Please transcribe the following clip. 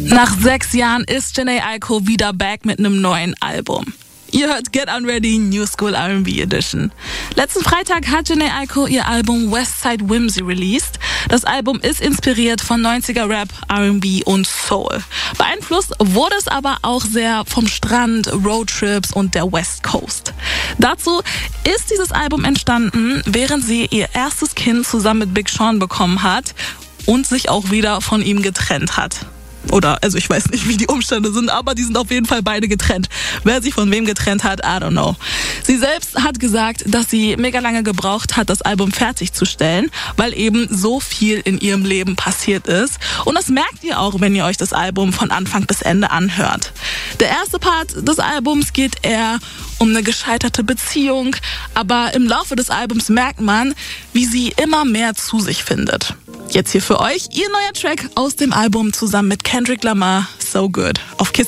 Nach 6 Jahren ist Jhené Aiko wieder back mit einem neuen Album. Ihr hört Get Unready New School R&B Edition. Letzten Freitag hat Jhené Aiko ihr Album Westside Whimsy released. Das Album ist inspiriert von 90er Rap, R&B und Soul. Beeinflusst wurde es aber auch sehr vom Strand, Roadtrips und der West Coast. Dazu ist dieses Album entstanden, während sie ihr erstes Kind zusammen mit Big Sean bekommen hat und sich auch wieder von ihm getrennt hat. Also ich weiß nicht, wie die Umstände sind, aber die sind auf jeden Fall beide getrennt. Wer sich von wem getrennt hat, I don't know. Sie selbst hat gesagt, dass sie mega lange gebraucht hat, das Album fertigzustellen, weil eben so viel in ihrem Leben passiert ist. Und das merkt ihr auch, wenn ihr euch das Album von Anfang bis Ende anhört. Der erste Part des Albums geht eher um eine gescheiterte Beziehung, aber im Laufe des Albums merkt man, wie sie immer mehr zu sich findet. Jetzt hier für euch ihr neuer Track aus dem Album zusammen mit Kendrick Lamar, So Good, auf Kiss.